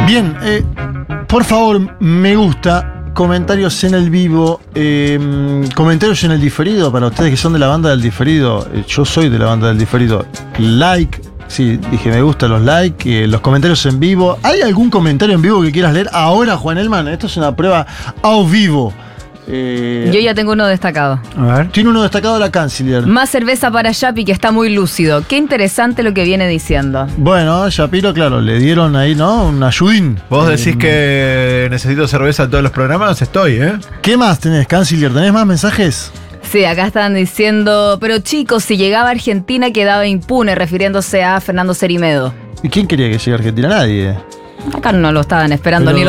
Bien, por favor, me gusta. Comentarios en el vivo, comentarios en el diferido, para ustedes que son de la banda del diferido. Yo soy de la banda del diferido. Like, sí, dije me gusta, los like, los comentarios en vivo. ¿Hay algún comentario en vivo que quieras leer ahora, Juan Elman? Esto es una prueba a vivo. Yo ya tengo uno destacado. A ver. Tiene uno destacado la canciller. Más cerveza para Yapi, que está muy lúcido. Qué interesante lo que viene diciendo. Bueno, Shapiro, claro, le dieron ahí, ¿no? Un ayudín. Vos decís que necesito cerveza en todos los programas, estoy, ¿eh? ¿Qué más tenés, canciller? ¿Tenés más mensajes? Sí, acá están diciendo, pero chicos, si llegaba a Argentina quedaba impune, refiriéndose a Fernando Cerimedo. ¿Y quién quería que llegue a Argentina? Nadie. Acá no lo estaban esperando Pero ni